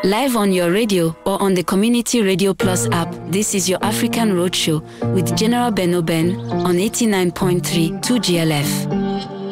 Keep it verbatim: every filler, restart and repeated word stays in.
Live on your radio or on the Community Radio Plus app, this is your African Roadshow with General Beno Ben on eighty-nine point three two G L F.